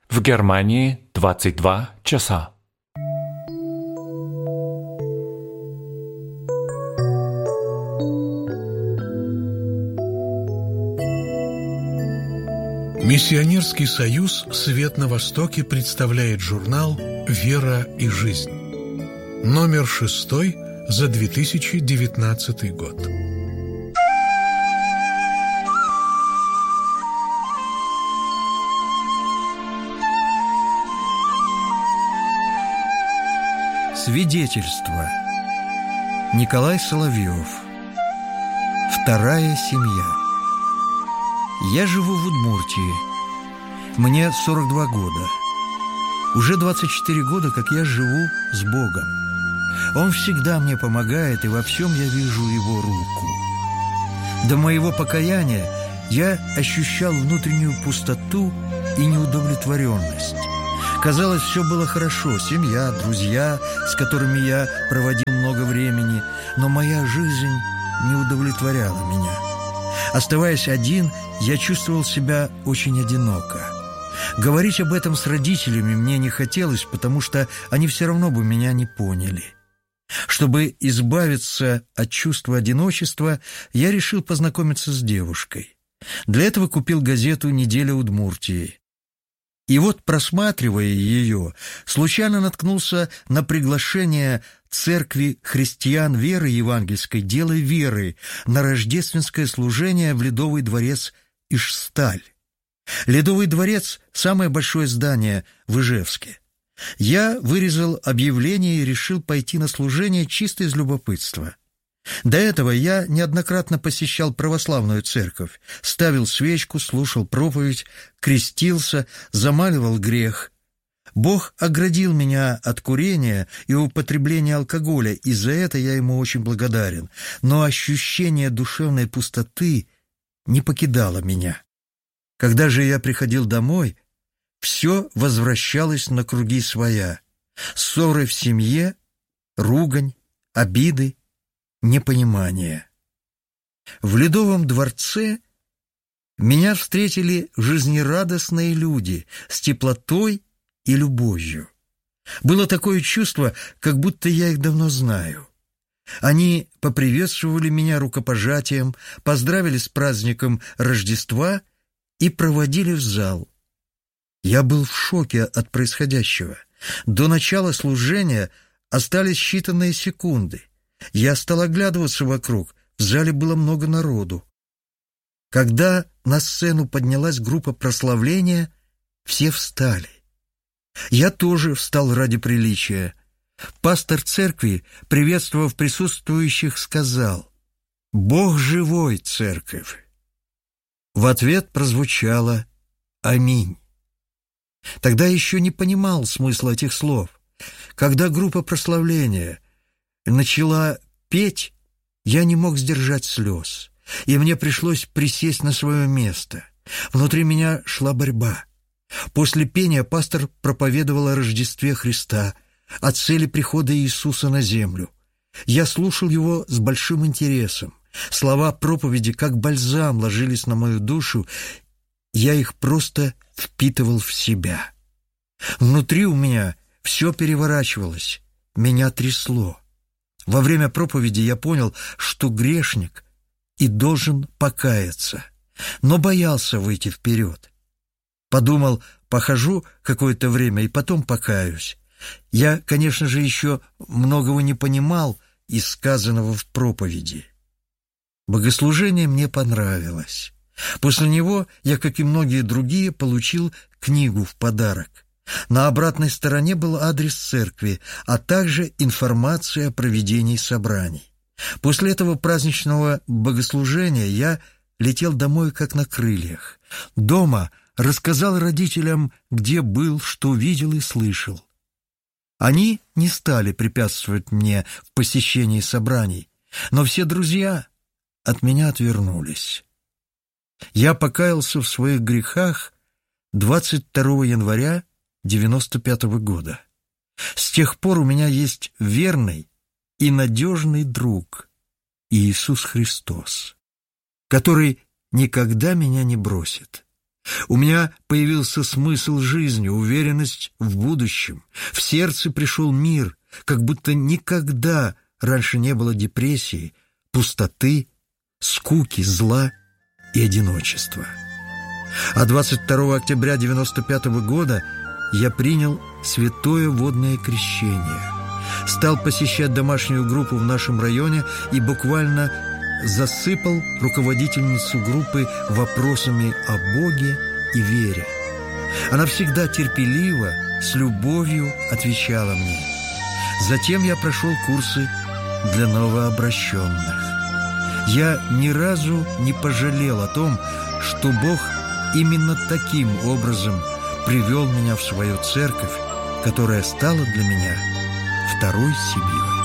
В Германии 22 часа. Миссионерский союз «Свет на Востоке» представляет журнал «Вера и жизнь». Номер 6 за 2019 год. Свидетельство. Николай Соловьев. Вторая семья. Я живу в Удмуртии. Мне 42 года. Уже 24 года, как я живу с Богом. Он всегда мне помогает, и во всем я вижу Его руку. До моего покаяния я ощущал внутреннюю пустоту и неудовлетворенность. Казалось, все было хорошо: семья, друзья, с которыми я проводил много времени, но моя жизнь не удовлетворяла меня. Оставаясь один, я чувствовал себя очень одиноко. Говорить об этом с родителями мне не хотелось, потому что они все равно бы меня не поняли. Чтобы избавиться от чувства одиночества, я решил познакомиться с девушкой. Для этого купил газету «Неделя Удмуртии». И вот, просматривая ее, случайно наткнулся на приглашение Церкви христиан веры евангельской «Делай веры» на рождественское служение в Ледовый дворец Ижсталь. Ледовый дворец – самое большое здание в Ижевске. Я вырезал объявление и решил пойти на служение чисто из любопытства. До этого я неоднократно посещал православную церковь, ставил свечку, слушал проповедь, крестился, замаливал грех. Бог оградил меня от курения и употребления алкоголя, и за это я Ему очень благодарен. Но ощущение душевной пустоты не покидало меня. Когда же я приходил домой, все возвращалось на круги своя. Ссоры в семье, ругань, обиды, непонимание. В Ледовом дворце меня встретили жизнерадостные люди с теплотой и любовью. Было такое чувство, как будто я их давно знаю. Они поприветствовали меня рукопожатием, поздравили с праздником Рождества и проводили в зал. Я был в шоке от происходящего. До начала служения остались считанные секунды. Я стал оглядываться вокруг, в зале было много народу. Когда на сцену поднялась группа прославления, все встали. Я тоже встал ради приличия. Пастор церкви, приветствовав присутствующих, сказал: «Бог живой, церковь!» В ответ прозвучало «Аминь». Тогда еще не понимал смысла этих слов. Когда группа прославления начала петь, я не мог сдержать слез, и мне пришлось присесть на свое место. Внутри меня шла борьба. После пения пастор проповедовал о Рождестве Христа, о цели прихода Иисуса на землю. Я слушал его с большим интересом. Слова проповеди, как бальзам, ложились на мою душу, я их просто впитывал в себя. Внутри у меня все переворачивалось, меня трясло. Во время проповеди я понял, что грешник и должен покаяться, но боялся выйти вперед. Подумал, похожу какое-то время и потом покаюсь. Я, конечно же, еще многого не понимал из сказанного в проповеди. Богослужение мне понравилось. После него я, как и многие другие, получил книгу в подарок. На обратной стороне был адрес церкви, а также информация о проведении собраний. После этого праздничного богослужения я летел домой как на крыльях. Дома рассказал родителям, где был, что видел и слышал. Они не стали препятствовать мне в посещении собраний, но все друзья от меня отвернулись. Я покаялся в своих грехах 22 января 1995 года. С тех пор у меня есть верный и надежный друг Иисус Христос, который никогда меня не бросит. У меня появился смысл жизни, уверенность в будущем. В сердце пришел мир, как будто никогда раньше не было депрессии, пустоты, скуки, зла и одиночества. А 22 октября 1995 года я принял святое водное крещение, стал посещать домашнюю группу в нашем районе и буквально засыпал руководительницу группы вопросами о Боге и вере. Она всегда терпеливо, с любовью отвечала мне. Затем я прошел курсы для новообращенных. Я ни разу не пожалел о том, что Бог именно таким образом привел меня в свою церковь, которая стала для меня второй семьей.